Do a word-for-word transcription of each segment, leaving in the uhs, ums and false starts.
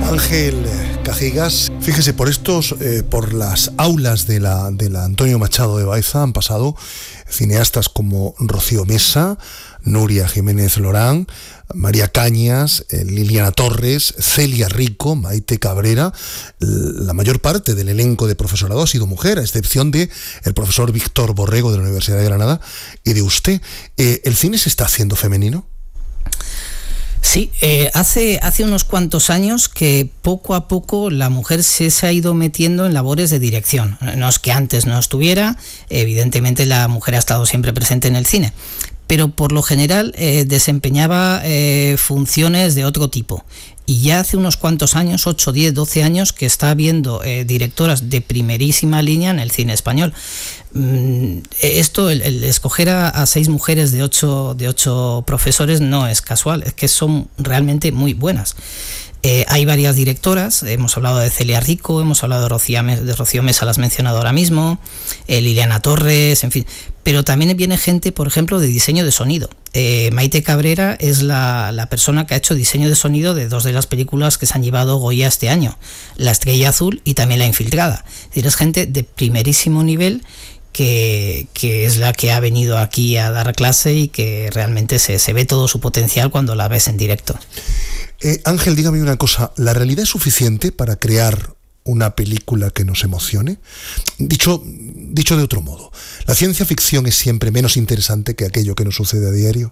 Ángel Cajigas, fíjese, por estos, eh, por las aulas de la, de la Antonio Machado de Baeza han pasado cineastas como Rocío Mesa, Nuria Jiménez Lorán, María Cañas, eh, Liliana Torres, Celia Rico, Maite Cabrera. La mayor parte del elenco de profesorado ha sido mujer, a excepción de el profesor Víctor Borrego de la Universidad de Granada y de usted. Eh, ¿El cine se está haciendo femenino? Sí, eh, hace, hace unos cuantos años que poco a poco la mujer se, se ha ido metiendo en labores de dirección. No es que antes no estuviera, evidentemente la mujer ha estado siempre presente en el cine, pero por lo general eh, desempeñaba eh, funciones de otro tipo. Y ya hace unos cuantos años, ocho, diez, doce años, que está habiendo eh, directoras de primerísima línea en el cine español. Mm, esto, el, el escoger a, a seis mujeres de ocho, de ocho profesores no es casual, es que son realmente muy buenas. Eh, hay varias directoras, hemos hablado de Celia Rico, hemos hablado de Rocío, de Rocío Mesa, la has mencionado ahora mismo, eh, Liliana Torres, en fin. Pero también viene gente, por ejemplo, de diseño de sonido. Eh, Maite Cabrera es la, la persona que ha hecho diseño de sonido de dos de las películas que se han llevado Goya este año, La Estrella Azul y también La Infiltrada. Es decir, es gente de primerísimo nivel que, que es la que ha venido aquí a dar clase y que realmente se, se ve todo su potencial cuando la ves en directo. Eh, Ángel, dígame una cosa, ¿la realidad es suficiente para crear una película que nos emocione? Dicho, dicho de otro modo, ¿la ciencia ficción es siempre menos interesante que aquello que nos sucede a diario?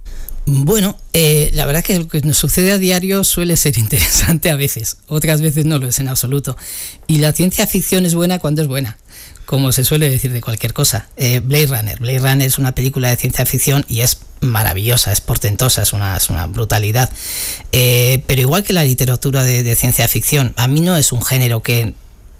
Bueno, eh, la verdad es que lo que nos sucede a diario suele ser interesante a veces, otras veces no lo es en absoluto. Y la ciencia ficción es buena cuando es buena, como se suele decir de cualquier cosa. Eh, Blade Runner. Blade Runner es una película de ciencia ficción y es maravillosa, es portentosa, es una, es una brutalidad. Eh, pero igual que la literatura de, de ciencia ficción, a mí no es un género que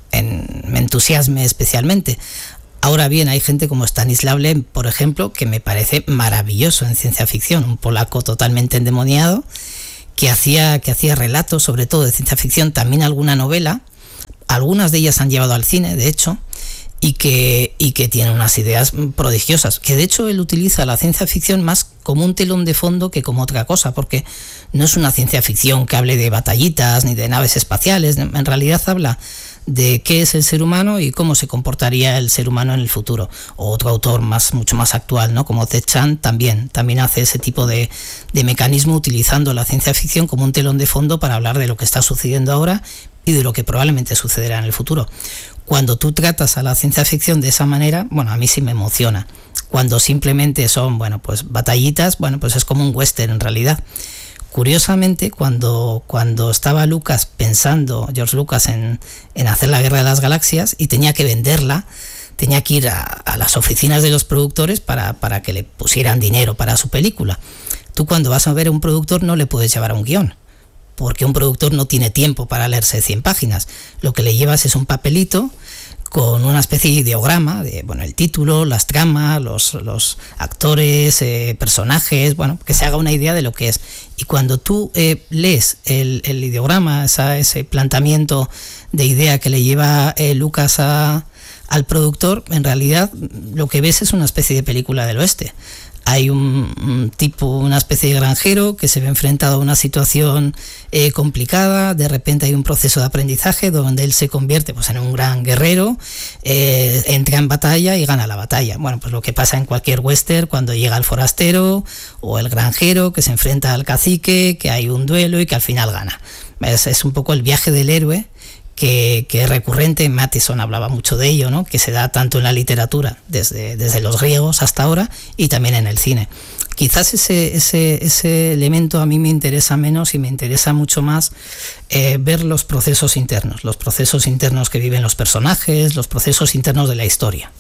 en, me entusiasme especialmente. Ahora bien, hay gente como Stanislaw Lem, por ejemplo, que me parece maravilloso en ciencia ficción, un polaco totalmente endemoniado, que hacía, que hacía relatos, sobre todo de ciencia ficción, también alguna novela. Algunas de ellas se han llevado al cine, de hecho, y que, y que tiene unas ideas prodigiosas, que de hecho él utiliza la ciencia ficción más como un telón de fondo que como otra cosa, porque no es una ciencia ficción que hable de batallitas ni de naves espaciales, en realidad habla de qué es el ser humano y cómo se comportaría el ser humano en el futuro. O otro autor más, mucho más actual, ¿no? Como Ted Chiang, también, también hace ese tipo de, de mecanismo utilizando la ciencia ficción como un telón de fondo para hablar de lo que está sucediendo ahora y de lo que probablemente sucederá en el futuro. Cuando tú tratas a la ciencia ficción de esa manera, bueno, a mí sí me emociona. Cuando simplemente son, bueno, pues batallitas, bueno, pues es como un western en realidad. Curiosamente, cuando, cuando estaba Lucas pensando, George Lucas, en, en hacer la Guerra de las Galaxias y tenía que venderla, tenía que ir a, a las oficinas de los productores para, para que le pusieran dinero para su película. Tú cuando vas a ver a un productor no le puedes llevar a un guión, porque un productor no tiene tiempo para leerse cien páginas. Lo que le llevas es un papelito con una especie de ideograma de, bueno, el título, las tramas, los, los actores, eh, personajes, bueno, que se haga una idea de lo que es. Y cuando tú eh, lees el, el ideograma, esa, ese planteamiento de idea que le lleva eh, Lucas a, al productor, en realidad lo que ves es una especie de película del oeste. Hay un, un tipo, una especie de granjero que se ve enfrentado a una situación eh, complicada. De repente hay un proceso de aprendizaje donde él se convierte, pues, en un gran guerrero, eh, entra en batalla y gana la batalla. Bueno, pues lo que pasa en cualquier western cuando llega el forastero o el granjero que se enfrenta al cacique, que hay un duelo y que al final gana. Es, es un poco el viaje del héroe que, que es recurrente. Matheson hablaba mucho de ello, ¿no? Que se da tanto en la literatura, desde, desde los griegos hasta ahora, y también en el cine. Quizás ese, ese, ese elemento a mí me interesa menos y me interesa mucho más eh, ver los procesos internos, los procesos internos que viven los personajes, los procesos internos de la historia.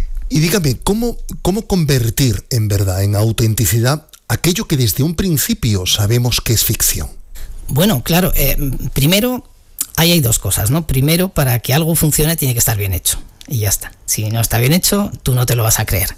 Y dígame, ¿cómo, cómo convertir en verdad, en autenticidad, aquello que desde un principio sabemos que es ficción? Bueno, claro, eh, primero... Ahí hay dos cosas, ¿no? Primero, para que algo funcione tiene que estar bien hecho y ya está. Si no está bien hecho, tú no te lo vas a creer.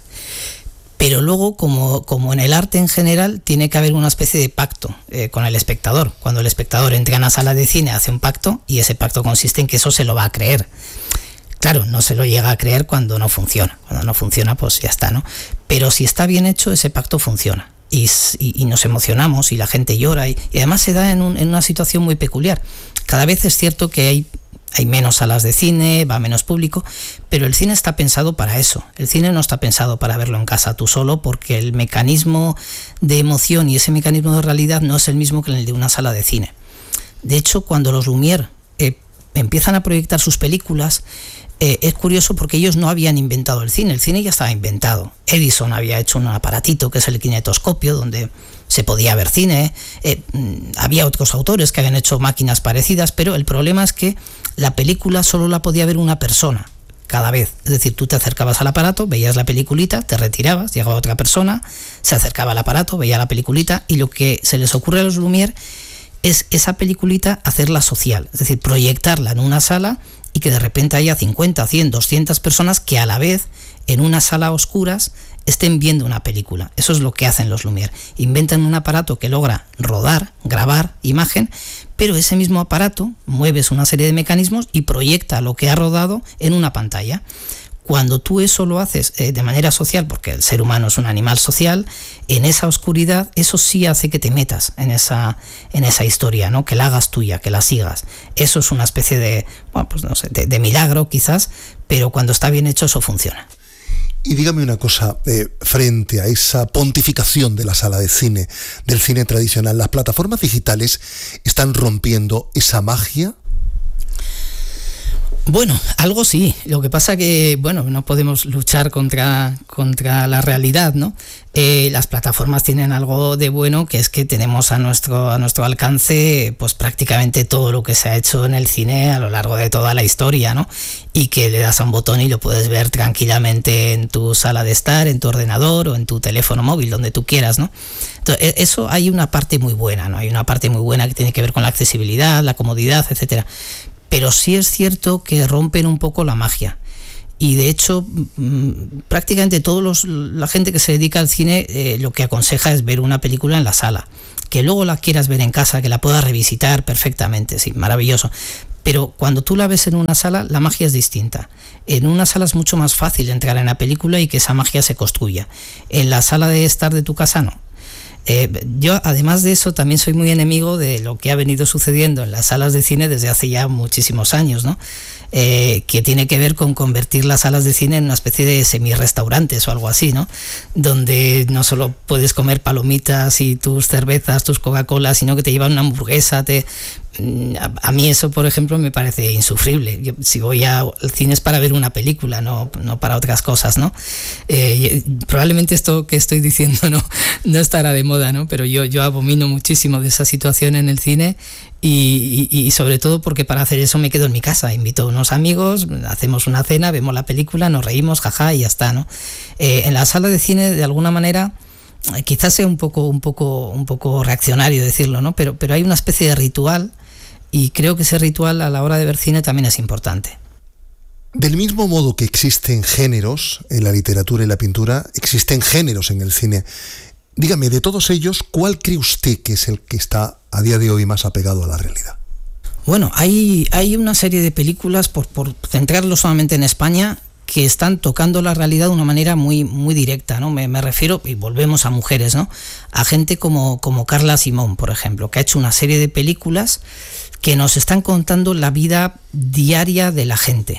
Pero luego, como, como en el arte en general, tiene que haber una especie de pacto eh, con el espectador. Cuando el espectador entra en una sala de cine, hace un pacto y ese pacto consiste en que eso se lo va a creer. Claro, no se lo llega a creer cuando no funciona. Cuando no funciona, pues ya está, ¿no? Pero si está bien hecho, ese pacto funciona. y, y, y nos emocionamos y la gente llora y, y además se da en, un, en una situación muy peculiar. Cada vez es cierto que hay Hay menos salas de cine, va menos público, pero el cine está pensado para eso. El cine no está pensado para verlo en casa tú solo, porque el mecanismo de emoción y ese mecanismo de realidad no es el mismo que el de una sala de cine. De hecho, cuando los Lumière eh, empiezan a proyectar sus películas, eh, es curioso porque ellos no habían inventado el cine, el cine ya estaba inventado. Edison había hecho un aparatito que es el kinetoscopio, donde se podía ver cine, eh, había otros autores que habían hecho máquinas parecidas, pero el problema es que la película solo la podía ver una persona cada vez. Es decir, tú te acercabas al aparato, veías la peliculita, te retirabas, llegaba otra persona, se acercaba al aparato, veía la peliculita, y lo que se les ocurre a los Lumière es esa peliculita hacerla social, es decir, proyectarla en una sala y que de repente haya cincuenta, cien, doscientas personas que a la vez en una sala a oscuras estén viendo una película. Eso es lo que hacen los Lumière. Inventan un aparato que logra rodar, grabar imagen, pero ese mismo aparato mueves una serie de mecanismos y proyecta lo que ha rodado en una pantalla. Cuando tú eso lo haces eh, de manera social, porque el ser humano es un animal social, en esa oscuridad, eso sí hace que te metas en esa, en esa historia, ¿no? Que la hagas tuya, que la sigas. Eso es una especie de, bueno, pues no sé, de, de milagro quizás, pero cuando está bien hecho eso funciona. Y dígame una cosa, eh, frente a esa pontificación de la sala de cine, del cine tradicional, ¿las plataformas digitales están rompiendo esa magia? Bueno, algo sí. Lo que pasa que, bueno, no podemos luchar contra, contra la realidad, ¿no? Eh, las plataformas tienen algo de bueno, que es que tenemos a nuestro, a nuestro alcance pues prácticamente todo lo que se ha hecho en el cine a lo largo de toda la historia, ¿no? Y que le das a un botón y lo puedes ver tranquilamente en tu sala de estar, en tu ordenador o en tu teléfono móvil, donde tú quieras, ¿no? Entonces, eso hay una parte muy buena, ¿no? Hay una parte muy buena que tiene que ver con la accesibilidad, la comodidad, etcétera. Pero sí es cierto que rompen un poco la magia. Y de hecho, prácticamente todos los, la gente que se dedica al cine eh, lo que aconseja es ver una película en la sala. Que luego la quieras ver en casa, que la puedas revisitar perfectamente, sí, maravilloso. Pero cuando tú la ves en una sala, la magia es distinta. En una sala es mucho más fácil entrar en la película y que esa magia se construya. En la sala de estar de tu casa, no. Eh, yo, además de eso, también soy muy enemigo de lo que ha venido sucediendo en las salas de cine desde hace ya muchísimos años, ¿no? Eh, que tiene que ver con convertir las salas de cine en una especie de semi-restaurantes o algo así, ¿no? Donde no solo puedes comer palomitas y tus cervezas, tus Coca-Cola, sino que te llevan una hamburguesa, te... A, a mí eso, por ejemplo, me parece insufrible. Yo, si voy al cine es para ver una película, no, no para otras cosas, ¿no? Eh, probablemente esto que estoy diciendo no, no estará de moda, ¿no? Pero yo, yo abomino muchísimo de esa situación en el cine y, y, y sobre todo porque para hacer eso me quedo en mi casa. Invito a unos amigos, hacemos una cena, vemos la película, nos reímos, jaja, y ya está, ¿no? Eh, en la sala de cine, de alguna manera... quizás sea un poco, un poco, un poco reaccionario decirlo, ¿no? Pero, pero hay una especie de ritual y creo que ese ritual a la hora de ver cine también es importante. Del mismo modo que existen géneros en la literatura y la pintura, existen géneros en el cine. Dígame, de todos ellos, ¿cuál cree usted que es el que está a día de hoy más apegado a la realidad? Bueno, hay, hay una serie de películas, por, por centrarlo solamente en España, que están tocando la realidad de una manera muy, muy directa, ¿no? Me, me refiero, y volvemos a mujeres, ¿no? A gente como, como Carla Simón, por ejemplo, que ha hecho una serie de películas que nos están contando la vida diaria de la gente.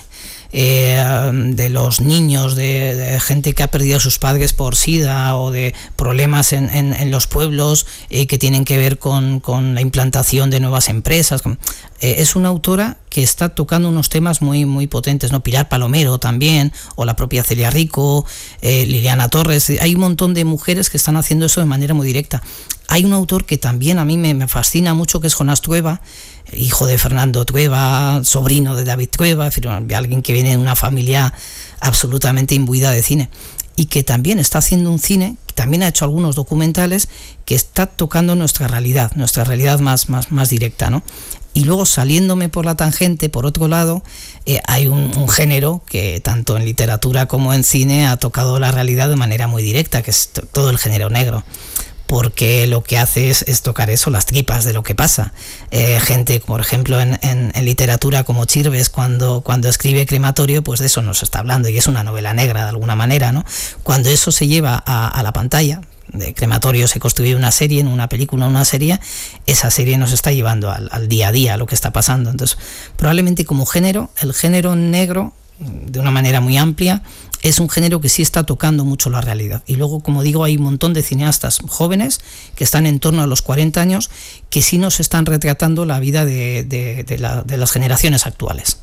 Eh, de los niños, de, de gente que ha perdido a sus padres por SIDA o de problemas en, en, en los pueblos eh, que tienen que ver con, con la implantación de nuevas empresas. Eh, es una autora que está tocando unos temas muy, muy potentes, ¿no? Pilar Palomero también, o la propia Celia Rico, eh, Liliana Torres. Hay un montón de mujeres que están haciendo eso de manera muy directa. Hay un autor que también a mí me, me fascina mucho, que es Jonás Trueba, hijo de Fernando Trueba, sobrino de David Trueba, alguien que viene de una familia absolutamente imbuida de cine y que también está haciendo un cine, que también ha hecho algunos documentales, que está tocando nuestra realidad, nuestra realidad más, más, más directa, ¿no? Y luego, saliéndome por la tangente, por otro lado, eh, hay un, un género que tanto en literatura como en cine ha tocado la realidad de manera muy directa, que es t- todo el género negro. Porque lo que hace es, es tocar eso, las tripas de lo que pasa. Eh, gente, por ejemplo, en, en, en literatura como Chirves, cuando, cuando escribe Crematorio, pues de eso nos está hablando, y es una novela negra de alguna manera, ¿no? Cuando eso se lleva a, a la pantalla, de crematorio se construye una serie, en una película, una serie, esa serie nos está llevando al, al día a día, a lo que está pasando. Entonces, probablemente como género, el género negro, de una manera muy amplia, es un género que sí está tocando mucho la realidad. Y luego, como digo, hay un montón de cineastas jóvenes que están en torno a los cuarenta años que sí nos están retratando la vida de, de, de, la, de las generaciones actuales.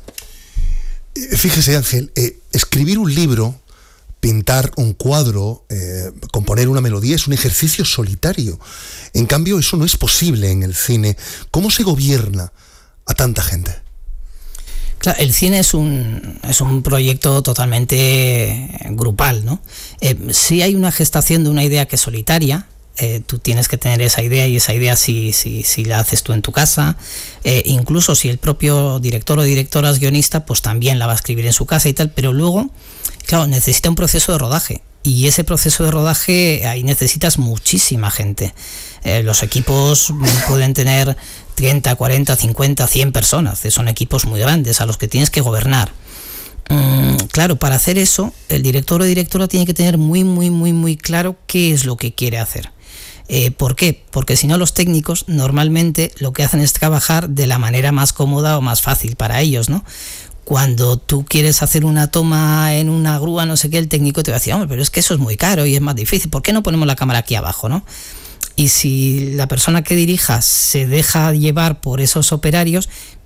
Fíjese, Ángel, eh, escribir un libro, pintar un cuadro, eh, componer una melodía es un ejercicio solitario. En cambio, eso no es posible en el cine. ¿Cómo se gobierna a tanta gente? Claro, el cine es un, es un proyecto totalmente grupal, ¿no? Eh, sí hay una gestación de una idea que es solitaria. Eh, tú tienes que tener esa idea, y esa idea si, si, si la haces tú en tu casa, eh, incluso si el propio director o directora es guionista, pues también la va a escribir en su casa y tal, pero luego, claro, necesita un proceso de rodaje, y ese proceso de rodaje, ahí necesitas muchísima gente. Eh, los equipos pueden tener treinta, cuarenta, cincuenta, cien personas, son equipos muy grandes a los que tienes que gobernar. Mm, claro, para hacer eso, el director o directora tiene que tener muy, muy, muy, muy claro qué es lo que quiere hacer. Eh, ¿Por qué? Porque si no, los técnicos normalmente lo que hacen es trabajar de la manera más cómoda o más fácil para ellos, ¿no? Cuando tú quieres hacer una toma en una grúa, no sé qué, el técnico te va a decir, hombre, pero es que eso es muy caro y es más difícil, ¿por qué no ponemos la cámara aquí abajo, no? Y si la persona que dirija se deja llevar por esos operarios,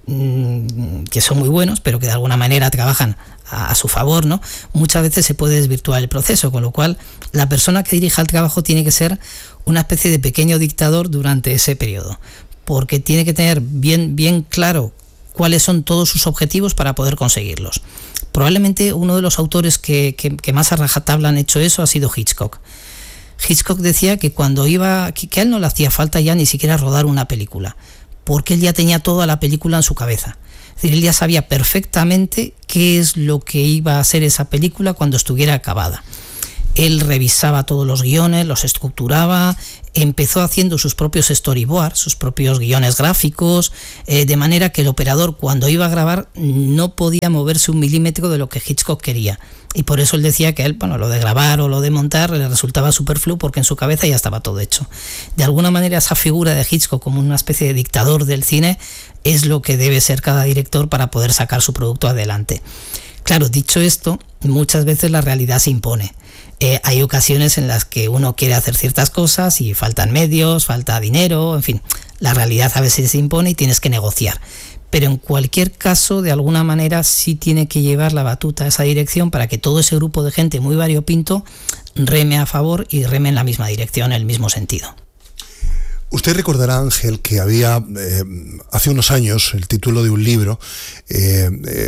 mmm, que son muy buenos, pero que de alguna manera trabajan a, a su favor, ¿no? Muchas veces se puede desvirtuar el proceso, con lo cual la persona que dirija el trabajo tiene que ser una especie de pequeño dictador durante ese periodo, porque tiene que tener bien, bien claro cuáles son todos sus objetivos para poder conseguirlos. Probablemente uno de los autores que, que, que más a rajatabla han hecho eso ha sido Hitchcock. Hitchcock decía que cuando iba, que, que a él no le hacía falta ya ni siquiera rodar una película, porque él ya tenía toda la película en su cabeza. Es decir, él ya sabía perfectamente qué es lo que iba a ser esa película cuando estuviera acabada. Él revisaba todos los guiones, los estructuraba, empezó haciendo sus propios storyboards, sus propios guiones gráficos, eh, de manera que el operador, cuando iba a grabar, no podía moverse un milímetro de lo que Hitchcock quería. Y por eso él decía que a él, bueno, lo de grabar o lo de montar le resultaba superfluo, porque en su cabeza ya estaba todo hecho. De alguna manera, esa figura de Hitchcock como una especie de dictador del cine es lo que debe ser cada director para poder sacar su producto adelante. Claro, dicho esto, muchas veces la realidad se impone. Eh, hay ocasiones en las que uno quiere hacer ciertas cosas y faltan medios, falta dinero, en fin, la realidad a veces se impone y tienes que negociar. Pero en cualquier caso, de alguna manera, sí tiene que llevar la batuta a esa dirección para que todo ese grupo de gente muy variopinto reme a favor y reme en la misma dirección, en el mismo sentido. Usted recordará, Ángel, que había eh, hace unos años el título de un libro eh, eh,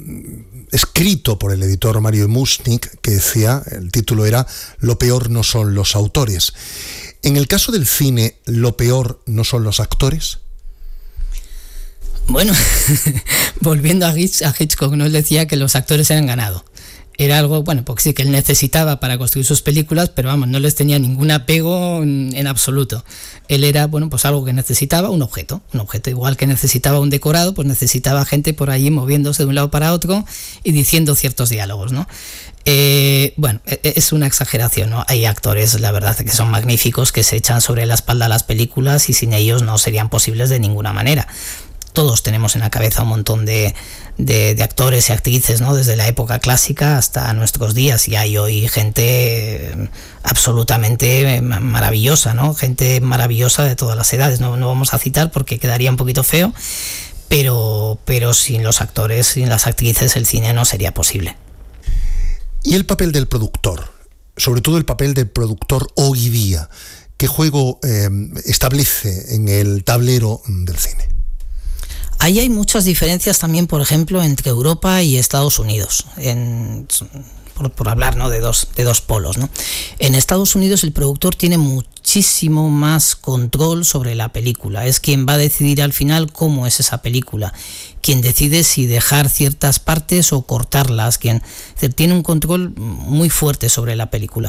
escrito por el editor Mario Musnik, que decía, el título era «Lo peor no son los autores». En el caso del cine, ¿lo peor no son los actores? Bueno, volviendo a, Hitch, a Hitchcock, ¿no? Él decía que los actores eran ganado. Era algo, bueno, porque sí, que él necesitaba para construir sus películas, pero vamos, no les tenía ningún apego en, en absoluto. Él era, bueno, pues algo que necesitaba, un objeto, un objeto igual que necesitaba un decorado, pues necesitaba gente por allí moviéndose de un lado para otro y diciendo ciertos diálogos, ¿no? Eh, bueno, es una exageración, ¿no? Hay actores, la verdad, que son magníficos, que se echan sobre la espalda las películas y sin ellos no serían posibles de ninguna manera. Todos tenemos en la cabeza un montón de, de, de actores y actrices, ¿no? Desde la época clásica hasta nuestros días, y hay hoy gente absolutamente maravillosa, ¿no? Gente maravillosa de todas las edades. No, no vamos a citar porque quedaría un poquito feo, pero, pero sin los actores, sin las actrices, el cine no sería posible. ¿Y el papel del productor? Sobre todo el papel del productor hoy día. ¿Qué juego eh, establece en el tablero del cine? Ahí hay muchas diferencias también, por ejemplo, entre Europa y Estados Unidos, en, por, por hablar, ¿no? de, dos, de dos polos, ¿no? En Estados Unidos el productor tiene muchísimo más control sobre la película, es quien va a decidir al final cómo es esa película, quien decide si dejar ciertas partes o cortarlas, quien es decir, tiene un control muy fuerte sobre la película.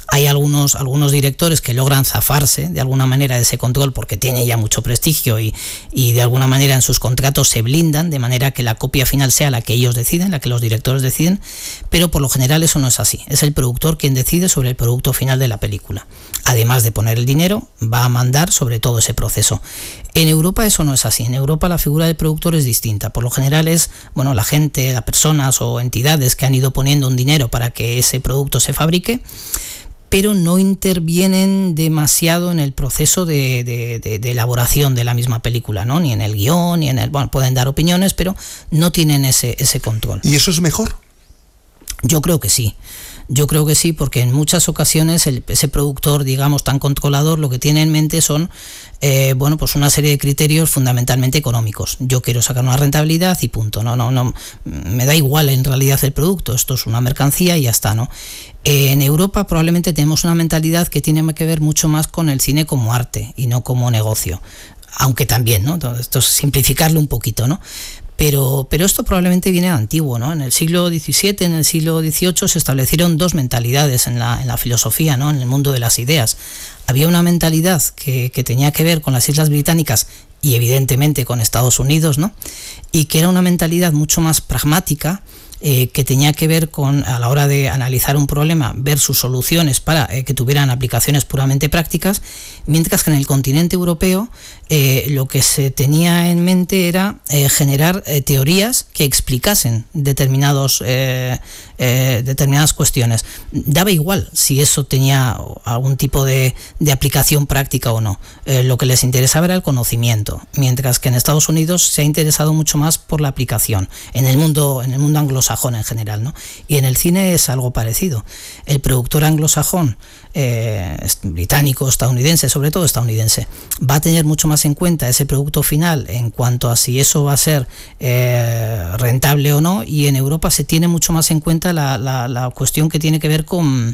Hay algunos, algunos directores que logran zafarse de alguna manera de ese control porque tiene ya mucho prestigio y, y de alguna manera en sus contratos se blindan de manera que la copia final sea la que ellos deciden, la que los directores deciden, pero por lo general eso no es así. Es el productor quien decide sobre el producto final de la película. Además de poner el dinero, va a mandar sobre todo ese proceso. En Europa eso no es así. En Europa la figura del productor es distinta. Por lo general es, bueno, la gente, las personas o entidades que han ido poniendo un dinero para que ese producto se fabrique, pero no intervienen demasiado en el proceso de, de, de, de elaboración de la misma película, ¿no? Ni en el guión, ni en el... Bueno, pueden dar opiniones, pero no tienen ese, ese control. ¿Y eso es mejor? Yo creo que sí. Yo creo que sí, porque en muchas ocasiones el, ese productor, digamos, tan controlador, lo que tiene en mente son, eh, bueno, pues una serie de criterios fundamentalmente económicos. Yo quiero sacar una rentabilidad y punto. No, no, no, me da igual en realidad el producto. Esto es una mercancía y ya está, ¿no? Eh, en Europa probablemente tenemos una mentalidad que tiene que ver mucho más con el cine como arte y no como negocio. Aunque también, ¿no? Esto es simplificarlo un poquito, ¿no? Pero, pero esto probablemente viene de antiguo, ¿no? En el siglo diecisiete, en el siglo dieciocho se establecieron dos mentalidades en la, en la filosofía, ¿no? En el mundo de las ideas. Había una mentalidad que, que tenía que ver con las Islas Británicas y evidentemente con Estados Unidos, ¿no? Y que era una mentalidad mucho más pragmática, eh, que tenía que ver con, a la hora de analizar un problema, ver sus soluciones para eh, que tuvieran aplicaciones puramente prácticas, mientras que en el continente europeo eh, lo que se tenía en mente era eh, generar eh, teorías que explicasen determinados, eh, eh, determinadas cuestiones. Daba igual si eso tenía algún tipo de, de aplicación práctica o no. Eh, lo que les interesaba era el conocimiento, mientras que en Estados Unidos se ha interesado mucho más por la aplicación, en el mundo, en el mundo anglosajón en general, ¿no? Y en el cine es algo parecido. El productor anglosajón, eh, británico, estadounidense, sobre todo estadounidense, va a tener mucho más en cuenta ese producto final en cuanto a si eso va a ser eh, rentable o no, y en Europa se tiene mucho más en cuenta la, la, la cuestión que tiene que ver con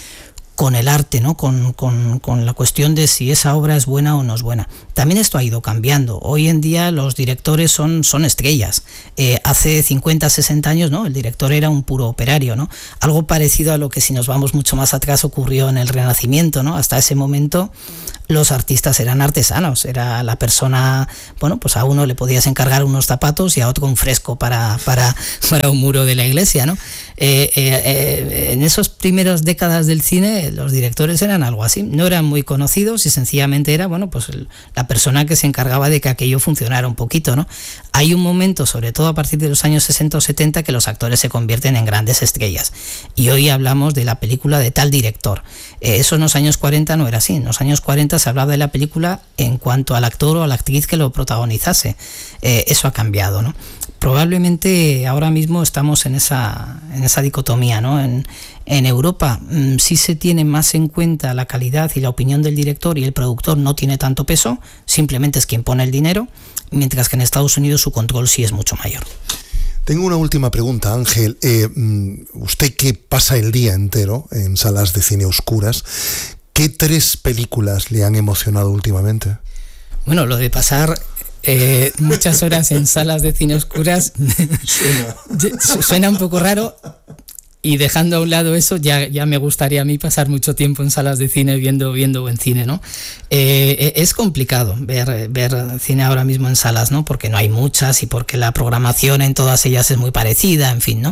con el arte, ¿no? Con, con, con la cuestión de si esa obra es buena o no es buena. También esto ha ido cambiando. Hoy en día los directores son, son estrellas. Eh, hace cincuenta, sesenta años, ¿no? El director era un puro operario, ¿no? Algo parecido a lo que, si nos vamos mucho más atrás, ocurrió en el Renacimiento, ¿no? Hasta ese momento los artistas eran artesanos. Era la persona, bueno, pues a uno le podías encargar unos zapatos y a otro un fresco para, para, para un muro de la iglesia, ¿no? Eh, eh, eh, en esas primeras décadas del cine los directores eran algo así, no eran muy conocidos y sencillamente era, bueno, pues el, la persona que se encargaba de que aquello funcionara un poquito, ¿no? Hay un momento, sobre todo a partir de los años sesenta o setenta, que los actores se convierten en grandes estrellas y hoy hablamos de la película de tal director. Eh, eso en los años cuarenta no era así. En los años cuarenta se hablaba de la película en cuanto al actor o a la actriz que lo protagonizase. Eh, eso ha cambiado, ¿no? Probablemente ahora mismo estamos en esa, en esa dicotomía, ¿no? En, en Europa mmm, sí se tiene más en cuenta la calidad y la opinión del director y el productor no tiene tanto peso, simplemente es quien pone el dinero, mientras que en Estados Unidos su control sí es mucho mayor. Tengo una última pregunta, Ángel. Eh, usted que pasa el día entero en salas de cine oscuras, ¿qué tres películas le han emocionado últimamente? Bueno, lo de pasar Eh, muchas horas en salas de cine oscuras suena. suena un poco raro, y dejando a un lado eso, ya, ya me gustaría a mí pasar mucho tiempo en salas de cine viendo, viendo buen cine, ¿no? Eh, es complicado ver, ver cine ahora mismo en salas, ¿no? Porque no hay muchas y porque la programación en todas ellas es muy parecida, en fin, ¿no?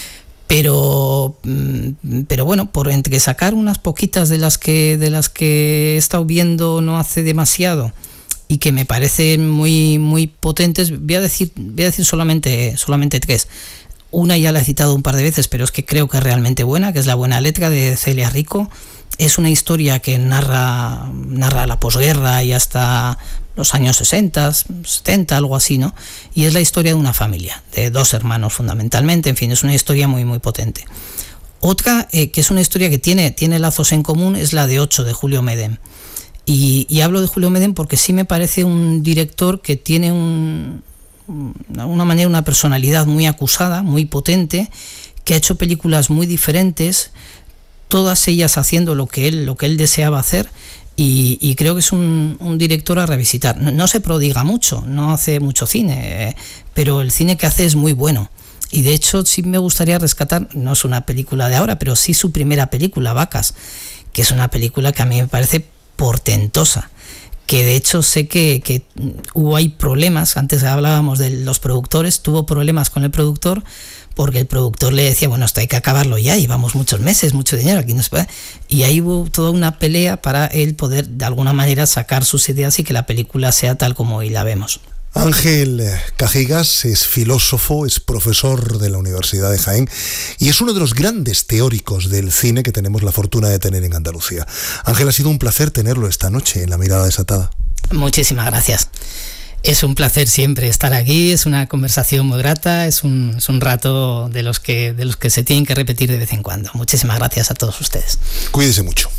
Pero, pero bueno, por entre sacar unas poquitas de las que, de las que he estado viendo no hace demasiado y que me parecen muy, muy potentes, voy a decir, voy a decir solamente, solamente tres. Una ya la he citado un par de veces, pero es que creo que es realmente buena, que es La buena letra, de Celia Rico. Es una historia que narra, narra la posguerra y hasta los años sesenta, setenta, algo así, ¿no? Y es la historia de una familia, de dos hermanos fundamentalmente. En fin, es una historia muy, muy potente. Otra, eh, que es una historia que tiene, tiene lazos en común, es la de Ocho, de Julio Medem. Y, y hablo de Julio Medem porque sí me parece un director que tiene un, de alguna manera una personalidad muy acusada, muy potente, que ha hecho películas muy diferentes, todas ellas haciendo lo que él, lo que él deseaba hacer, y, y creo que es un, un director a revisitar. No, no se prodiga mucho, no hace mucho cine, eh, pero el cine que hace es muy bueno. Y de hecho sí me gustaría rescatar, no es una película de ahora, pero sí su primera película, Vacas, que es una película que a mí me parece portentosa, que de hecho sé que, que hubo ahí problemas, antes hablábamos de los productores, tuvo problemas con el productor, porque el productor le decía, bueno, esto hay que acabarlo ya, llevamos muchos meses, mucho dinero, aquí no se puede. Y ahí hubo toda una pelea para él poder de alguna manera sacar sus ideas y que la película sea tal como hoy la vemos. Ángel Cajigas es filósofo, es profesor de la Universidad de Jaén y es uno de los grandes teóricos del cine que tenemos la fortuna de tener en Andalucía. Ángel, ha sido un placer tenerlo esta noche en La Mirada Desatada. Muchísimas gracias. Es un placer siempre estar aquí, es una conversación muy grata, es un, es un rato de los que, de los que se tienen que repetir de vez en cuando. Muchísimas gracias a todos ustedes. Cuídese mucho.